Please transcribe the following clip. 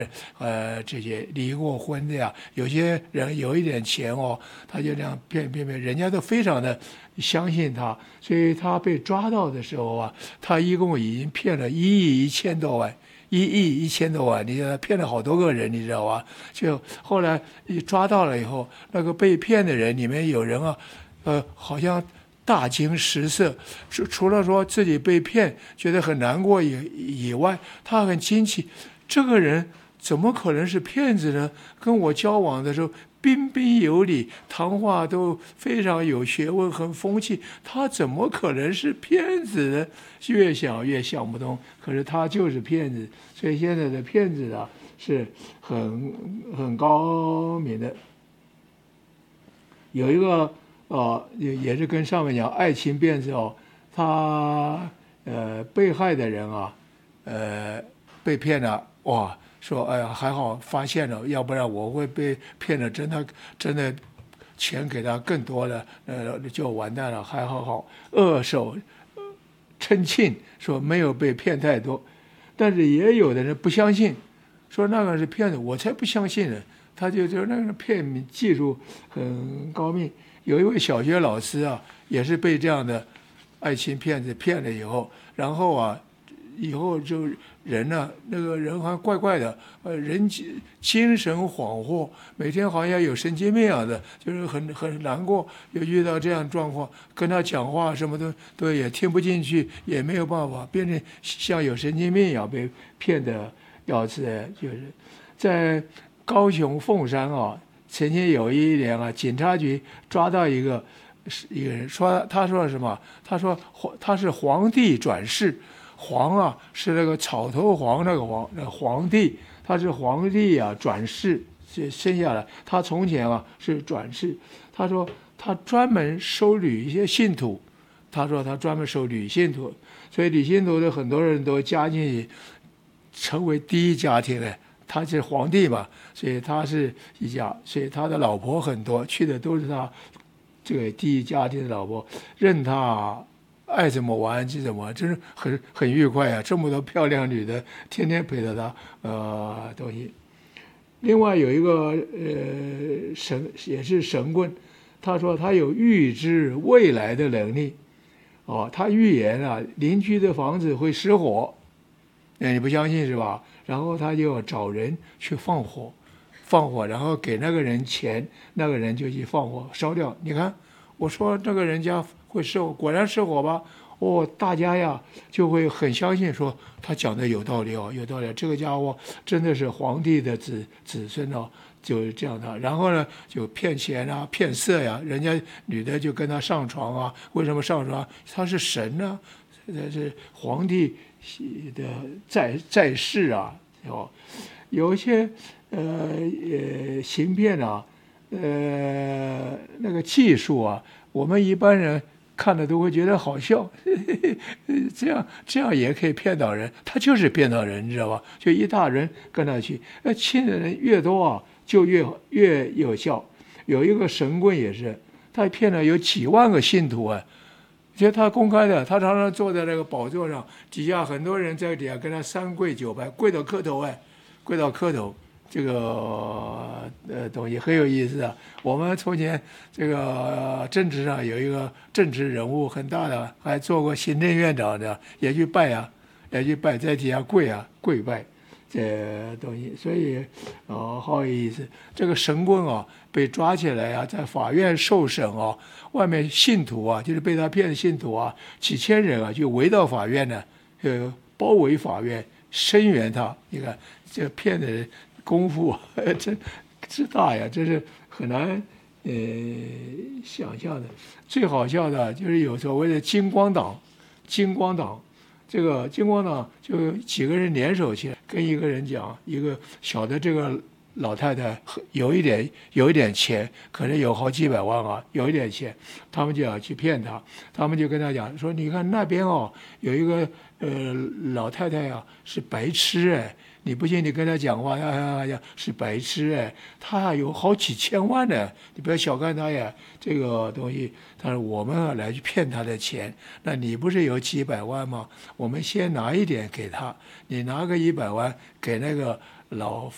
这些离过婚的呀，有些人有一点钱哦，他就这样骗，人家都非常的相信他，所以他被抓到的时候啊，他一共已经骗了1亿1千多万。1亿1千多万，你他骗了好多个人，你知道吧？就后来一抓到了以后，那个被骗的人里面有人啊，好像大惊失色，除了说自己被骗觉得很难过以外，他很惊奇，这个人怎么可能是骗子呢？跟我交往的时候彬彬有礼，谈话都非常有学问，很风趣，他怎么可能是骗子呢？越想越想不通。可是他就是骗子，所以现在的骗子啊是很高明的。有一个也是跟上面讲爱情骗子哦，他被害的人啊，被骗了哇，说哎呀还好发现了，要不然我会被骗了，真的钱给他更多了，就完蛋了，还好扼手称庆，说没有被骗太多，但是也有的人不相信，说那个是骗子，我才不相信呢。他就那个骗技术很高明。有一位小学老师啊，也是被这样的爱情骗子骗了以后，然后啊，以后就人呢、那个人还怪怪的，人精神恍惚，每天好像有神经病一样的，就是很难过，又遇到这样状况，跟他讲话什么都也听不进去，也没有办法，变成像有神经病一样被骗的要是就是在高雄凤山啊，曾经有一年啊，警察局抓到一个人，他说什么？他说他是皇帝转世，皇啊是那个草头黄那个皇，那皇帝他是皇帝啊转世生下来，他从前啊是转世。他说他专门收女一些信徒，他说他专门收女信徒，所以女信徒的很多人都加进去，成为第一家庭了。他是皇帝嘛，所以他是一家，所以他的老婆很多，去的都是他这个第一家庭的老婆，任他爱怎么玩就怎么玩，真是很愉快啊！这么多漂亮女的，天天陪着他，东西。另外有一个也是神棍，他说他有预知未来的能力，他预言啊邻居的房子会失火，你不相信是吧？然后他就要找人去放火，然后给那个人钱，那个人就去放火烧掉。你看，我说这个人家会失火，果然失火吧？大家呀就会很相信，说他讲的有道理哦，有道理。这个家伙真的是皇帝的子孙哦，就是这样的。然后呢，就骗钱啊，骗色呀，人家女的就跟他上床啊。为什么上床？他是神呢、是皇帝的在世啊，有一些行骗啊，那个技术啊，我们一般人看了都会觉得好笑，这样也可以骗到人，他就是骗到人，你知道吧？就一大人跟他去，亲的人越多啊，就越有效。有一个神棍也是，他骗了有几万个信徒啊。其实他公开的，他常常坐在那个宝座上，底下很多人在底下跟他三跪九拜，跪到磕头跪到磕头。这个东西很有意思啊。我们从前这个政治上有一个政治人物很大的，还做过行政院长的，也去拜啊，在底下跪拜这东西。所以好有意思。这个神棍啊被抓起来啊，在法院受审啊，外面信徒啊，就是被他骗的信徒啊，几千人啊就围到法院呢，包围法院声援他。你看这骗的人功夫真大呀，这是很难想象的。最好笑的就是有所谓的金光党，这个金光党就几个人联手起来，跟一个人讲，一个小的这个老太太有一点钱，可能有好几百万啊，有一点钱，他们就要去骗他，他们就跟他讲说，你看那边有一个老太太啊是白痴哎。你不信，你跟他讲话，是白痴哎，他有好几千万呢，你不要小看他呀，这个东西。他说我们来去骗他的钱，那你不是有几百万吗？我们先拿一点给他，你拿个100万给那个老